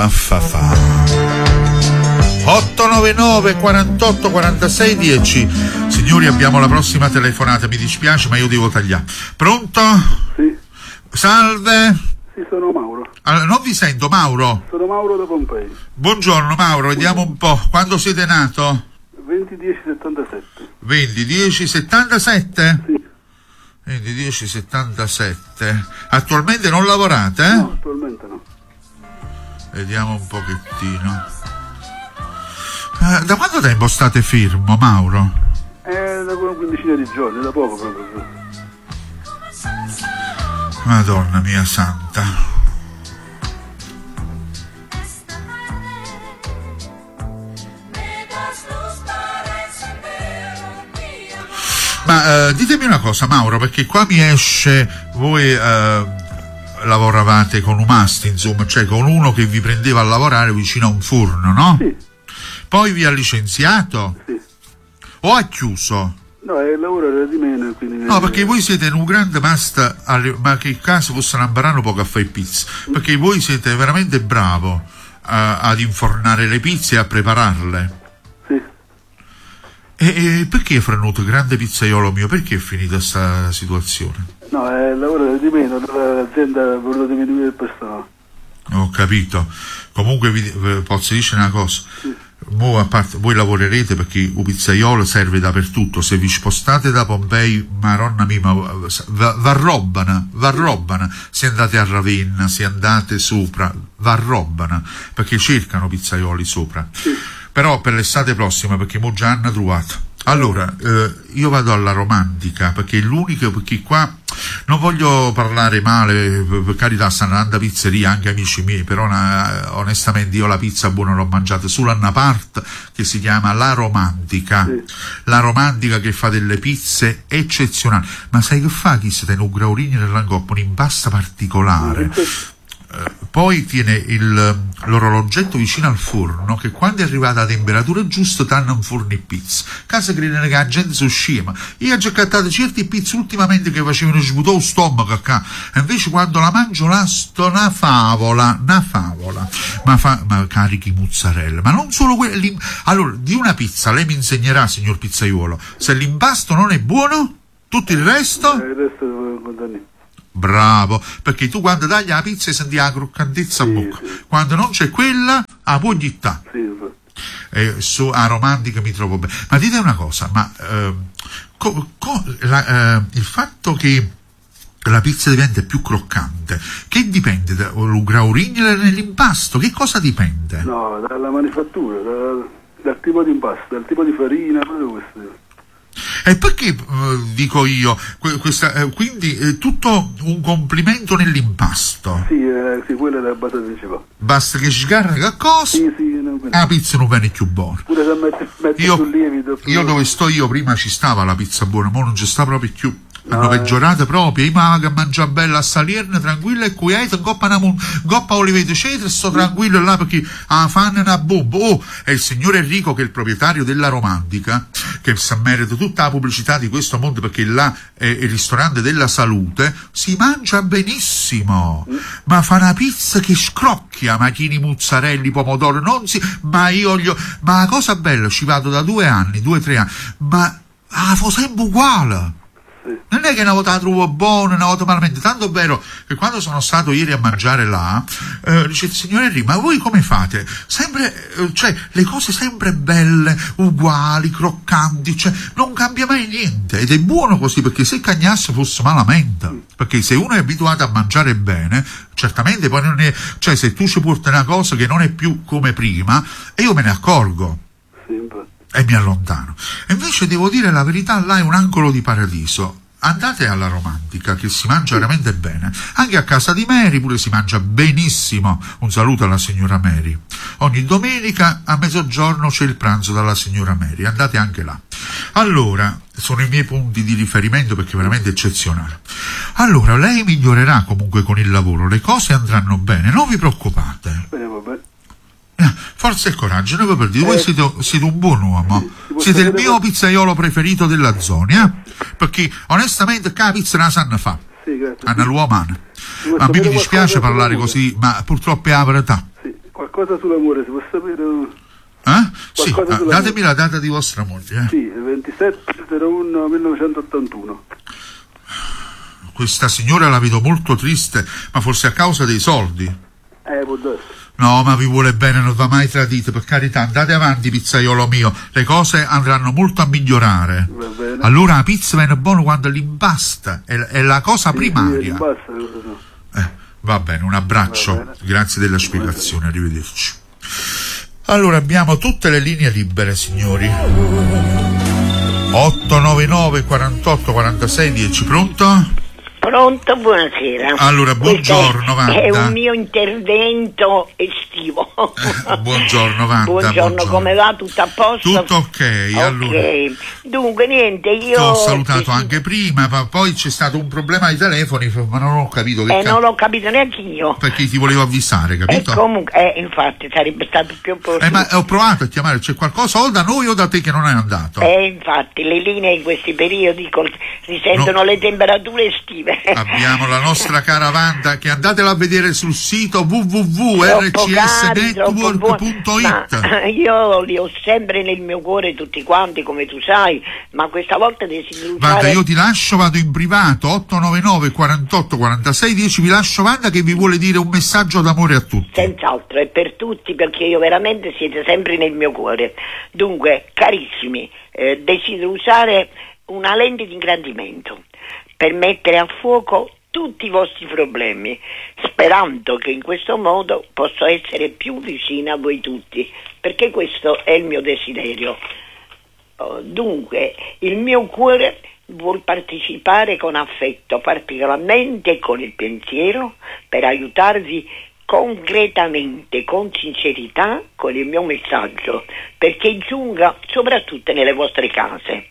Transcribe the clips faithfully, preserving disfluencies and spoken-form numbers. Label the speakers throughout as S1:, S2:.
S1: Affafa. otto nove nove quarantotto quarantasei dieci. Signori, abbiamo la prossima telefonata, mi dispiace ma io devo tagliare. Pronto?
S2: Sì.
S1: Salve.
S2: Sì, sono Mauro.
S1: Allora, non vi sento, Mauro.
S2: Sono Mauro da Pompei.
S1: Buongiorno Mauro, vediamo un po'. Quando siete nato?
S2: venti dieci settantasette.
S1: venti dieci settantasette?
S2: Sì.
S1: venti dieci settantasette. Attualmente non lavorate, eh?
S2: No, attualmente no.
S1: Vediamo un pochettino. Eh, da quanto tempo state fermo, Mauro?
S2: Eh, da una quindicina di giorni, da poco proprio.
S1: Madonna mia santa. Ma eh, ditemi una cosa, Mauro, perché qua mi esce, voi eh, lavoravate con un mast, insomma, cioè con uno che vi prendeva a lavorare vicino a un forno, no?
S2: Sì.
S1: Poi vi ha licenziato?
S2: Sì.
S1: O ha chiuso?
S2: No, il lavoro era di meno, quindi...
S1: No, perché voi siete in un grande mast, ma che caso fosse imparare poco a fare pizze, perché voi siete veramente bravo a, ad infornare le pizze e a prepararle.
S2: Sì.
S1: E, e perché è frenuto grande pizzaiolo mio? Perché è finita questa situazione?
S2: No, eh, il lavoro era di meno, l'azienda ha voluto diminuire il personale.
S1: Ho capito. Comunque vi, vi posso dire una cosa.
S2: Sì.
S1: Mo, a parte, voi lavorerete perché il pizzaiolo serve dappertutto. Se vi spostate da Pompei, maronna mia, va, va robana, va robana. Se andate a Ravenna, se andate sopra, va robana, perché cercano pizzaioli sopra.
S2: Sì.
S1: Però per l'estate prossima, perché mo già hanno trovato. Allora, eh, io vado alla Romantica, perché è l'unico, perché qua non voglio parlare male, per carità stanno andando a pizzeria anche amici miei, però na, onestamente io la pizza buona l'ho mangiata solo a una parte che si chiama La Romantica. Sì. La Romantica che fa delle pizze eccezionali. Ma sai che fa chi si tiene un graurini nell'angoppo, un'impasta particolare? Sì. Poi tiene il, l'orologetto vicino al forno che quando è arrivata la temperatura giusta danno un forno e pizza. Casa credono che la gente sono scema. Io ho già cattato certe pizze ultimamente che facevano svuotare lo stomaco acá. E invece quando la mangio là sto una favola, una favola. Ma, fa, ma carichi mozzarella. Ma non solo quello. Allora, di una pizza lei mi insegnerà, signor pizzaiuolo, se l'impasto non è buono, tutto il resto?
S2: Eh, il resto devo condanni.
S1: Bravo, perché tu quando tagli la pizza senti la croccantezza a
S2: sì,
S1: bocca,
S2: sì.
S1: Quando non c'è quella, a pugnità.
S2: Sì,
S1: eh, su, a Romantica mi trovo bene. Ma dite una cosa, ma eh, co, co, la, eh, il fatto che la pizza diventa più croccante, che dipende dal graurigno nell'impasto? Che cosa dipende?
S2: No, dalla manifattura, dal, dal tipo di impasto, dal tipo di farina, tutto questo.
S1: E perché eh, dico io questa, eh, quindi eh, tutto un complimento nell'impasto?
S2: Sì, eh, sì, quella è la base principale.
S1: Basta che sgarra che cosa?
S2: Sì, sì, no,
S1: la pizza non viene più buona.
S2: Pure se metti, metti
S1: io,
S2: sul lievito.
S1: Io dove sto io prima ci stava la pizza buona, ma non ci sta proprio più.
S2: No,
S1: Hanno
S2: eh.
S1: peggiorate proprio. Io che mangia bella a salirne tranquilla e quieta, goppa una goppa oliveto eccetera, sto tranquillo là perché ah, fanno una bomba. Oh, è il signor Enrico che è il proprietario della Romantica, che si merita tutta la pubblicità di questo mondo perché là è il ristorante della salute, si mangia benissimo, mm. ma fa una pizza che scrocchia, macchini, mozzarelli, pomodoro, non si, ma io gli ho, ma la cosa bella, ci vado da due anni, due, tre anni, ma ah, fa sempre uguale. Non è che una volta la trovo buona, una volta malamente, tanto è vero che quando sono stato ieri a mangiare là, eh, dice il signor Henry, ma voi come fate? Sempre, eh, cioè, le cose sempre belle, uguali, croccanti, cioè, non cambia mai niente, ed è buono così, perché se cagnasse fosse malamente, perché se uno è abituato a mangiare bene, certamente poi non è, cioè, se tu ci porti una cosa che non è più come prima, e io me ne accorgo. E mi allontano. E invece devo dire la verità, là è un angolo di paradiso. Andate alla Romantica che si mangia veramente bene, anche a casa di Mary pure si mangia benissimo. Un saluto alla signora Mary. Ogni domenica a mezzogiorno c'è il pranzo dalla signora Mary, andate anche là. Allora, sono i miei punti di riferimento perché è veramente eccezionale. Allora, lei migliorerà comunque con il lavoro, le cose andranno bene, non vi preoccupate.
S2: Bene, va bene.
S1: Forza e coraggio, noi per dire, voi siete, siete un buon uomo,
S2: sì,
S1: siete il mio pizzaiolo preferito della zona, eh? Perché onestamente che la pizza la sanno fa,
S2: sì,
S1: hanno l'uomo umano. Ma mi dispiace parlare così, ma purtroppo è la verità.
S2: Sì, qualcosa sull'amore, si può sapere?
S1: Eh? Sì,
S2: Qualcosa
S1: ah,
S2: sulla
S1: datemi la data di vostra moglie. Eh.
S2: Sì, ventisette zero uno millenovecentottantuno.
S1: Questa signora la vedo molto triste, ma forse a causa dei soldi.
S2: Eh, può darsi.
S1: No, ma vi vuole bene, non va mai tradito, per carità, andate avanti, pizzaiolo mio, le cose andranno molto a migliorare.
S2: Va bene.
S1: Allora la pizza viene buona quando l'impasta, è, è la cosa
S2: Sì,
S1: primaria.
S2: sì, basta, cosa so.
S1: Eh, va bene, un abbraccio,
S2: Va bene.
S1: grazie della spiegazione, arrivederci. Allora abbiamo tutte le linee libere, signori. otto nove nove quarantotto quarantasei dieci, pronto?
S3: Pronto, buonasera.
S1: Allora, buongiorno,
S3: Questo è,
S1: Wanda.
S3: è un mio intervento estivo.
S1: Eh, buongiorno, Wanda.
S3: Buongiorno,
S1: buongiorno.
S3: come va? Tutto a posto?
S1: Tutto ok,
S3: Ok.
S1: allora.
S3: Dunque, niente, io...
S1: Ti ho salutato
S3: sì,
S1: anche prima, ma poi c'è stato un problema ai telefoni, ma non ho capito che
S3: Eh,
S1: ca-
S3: non l'ho capito neanche io.
S1: perché ti volevo avvisare,
S3: E
S1: capito?
S3: comunque, eh, infatti, sarebbe stato più opportuno.
S1: Eh, ma ho provato a chiamare, c'è qualcosa o da noi o da te che non è andato?
S3: Eh, infatti, le linee in questi periodi col- risentono
S1: No.
S3: le temperature estive.
S1: Abbiamo la nostra cara Wanda, che andatela a vedere sul sito w w w punto r c s network punto i t.
S3: Ma io li ho sempre nel mio cuore tutti quanti, come tu sai, ma questa volta desidero usare...
S1: Wanda, io ti lascio, vado in privato, otto nove nove quarantotto quarantasei dieci, vi lascio Wanda che vi vuole dire un messaggio d'amore a tutti.
S3: Senz'altro, è per tutti, perché io veramente siete sempre nel mio cuore. Dunque, carissimi, eh, desidero usare una lente di ingrandimento per mettere a fuoco tutti i vostri problemi, sperando che in questo modo possa essere più vicina a voi tutti, perché questo è il mio desiderio. Oh, dunque, il mio cuore vuol partecipare con affetto, particolarmente con il pensiero, per aiutarvi concretamente, con sincerità, con il mio messaggio, perché giunga soprattutto nelle vostre case.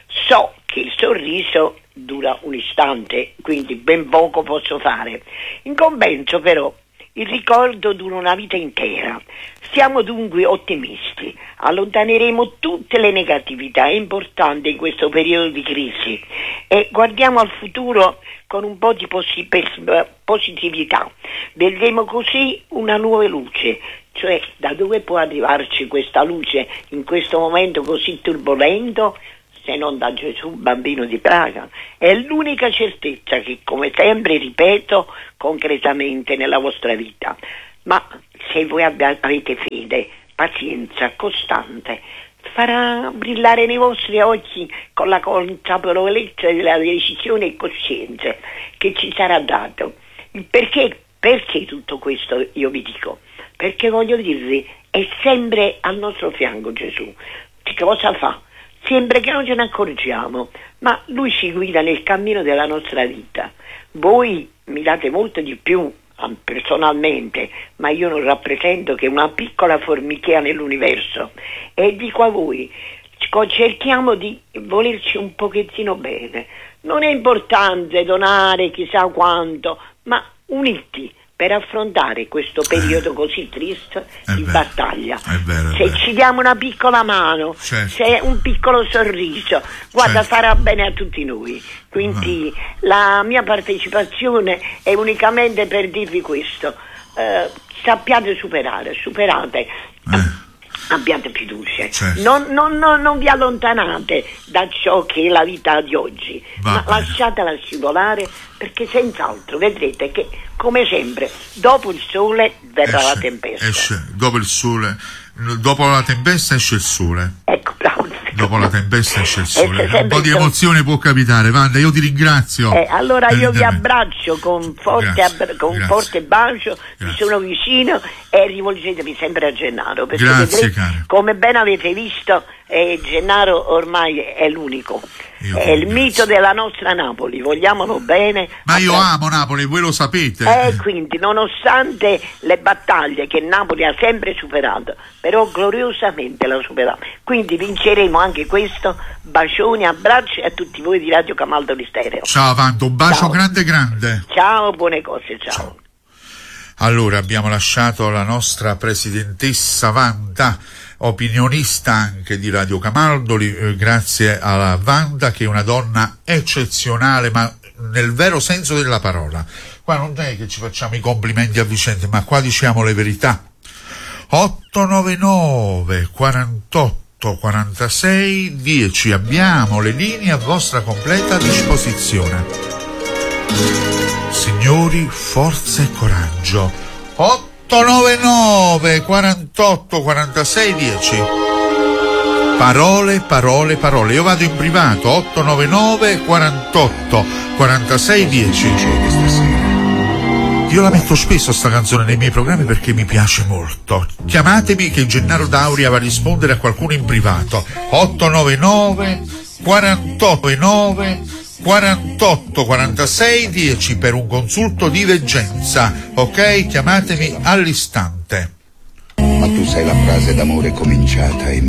S3: So che il sorriso dura un istante, quindi ben poco posso fare. In compenso però il ricordo dura una vita intera. Siamo dunque ottimisti, allontaneremo tutte le negatività importanti in questo periodo di crisi e guardiamo al futuro con un po' di possi- pers- positività. Vedremo così una nuova luce, cioè da dove può arrivarci questa luce in questo momento così turbolento? Se non da Gesù, bambino di Praga. È l'unica certezza che, come sempre ripeto, concretamente nella vostra vita. Ma se voi abbia- avete fede, pazienza costante, farà brillare nei vostri occhi con la consapevolezza della decisione e coscienza che ci sarà dato. Il perché, perché tutto questo io vi dico? Perché voglio dirvi, è sempre al nostro fianco Gesù. Che cosa fa? Sempre che non ce ne accorgiamo, ma lui ci guida nel cammino della nostra vita. Voi mi date molto di più personalmente, ma io non rappresento che una piccola formichea nell'universo, e dico a voi, cerchiamo di volerci un pochettino bene. Non è importante donare chissà quanto, ma uniti per affrontare questo periodo così triste
S1: È
S3: di
S1: vero,
S3: battaglia.
S1: è vero, è
S3: Se
S1: vero.
S3: ci diamo una piccola mano,
S1: Certo.
S3: se un piccolo sorriso, guarda,
S1: Certo.
S3: farà bene a tutti noi. Quindi la mia partecipazione è unicamente per dirvi questo. Eh, sappiate superare, superate.
S1: Eh.
S3: Abbiate fiducia,
S1: Certo.
S3: non, non, non, non vi allontanate da ciò che è la vita di oggi,
S1: Va
S3: ma
S1: bene.
S3: lasciatela scivolare, perché senz'altro vedrete che, come sempre, dopo il sole verrà la
S1: Esce,
S3: tempesta.
S1: esce, dopo il sole, dopo la tempesta esce il sole.
S3: Ecco, bravo.
S1: Dopo la tempesta esce il
S3: Esce
S1: sole. Un
S3: sempre
S1: po' di
S3: il sole.
S1: emozione può capitare, Wanda, io ti ringrazio.
S3: Eh, allora io vi
S1: Evidentemente.
S3: abbraccio con forte,
S1: Grazie,
S3: abbra- con
S1: grazie.
S3: forte bacio, vi
S1: Grazie.
S3: sono vicino, e rivolgetevi sempre a Gennaro, perché
S1: Grazie,
S3: vedrete,
S1: cara.
S3: come ben avete visto, eh, Gennaro ormai è l'unico,
S1: Io
S3: è
S1: ti
S3: il
S1: ringrazio.
S3: mito della nostra Napoli, vogliamolo bene.
S1: Ma io
S3: Abbraccio.
S1: amo Napoli, voi lo sapete.
S3: E quindi, nonostante le battaglie che Napoli ha sempre superato, però gloriosamente l'ha superato, quindi vinceremo anche questo. Bacioni, abbracci a tutti voi di Radio Camaldoli Stereo.
S1: Ciao Wanda, un bacio
S3: Ciao.
S1: grande grande.
S3: Ciao, buone cose, ciao.
S1: Ciao. Allora, abbiamo lasciato la nostra presidentessa Wanda, opinionista anche di Radio Camaldoli, eh, grazie alla Wanda, che è una donna eccezionale, ma nel vero senso della parola. Qua non è che ci facciamo i complimenti a vicenda, ma qua diciamo le verità. otto nove nove quarantotto quarantasei dieci. Abbiamo le linee a vostra completa disposizione. Signori, forza e coraggio. otto nove nove quarantotto quarantasei dieci. Parole, parole, parole. Io vado in privato. otto nove nove quarantotto quarantasei dieci. Io la metto spesso sta canzone nei miei programmi perché mi piace molto. Chiamatemi che Gennaro Dauria va a rispondere a qualcuno in privato. otto nove nove quarantotto nove quarantotto quarantasei dieci per un consulto di veggenza. Ok? Chiamatemi all'istante.
S4: Ma tu sai la frase d'amore cominciata e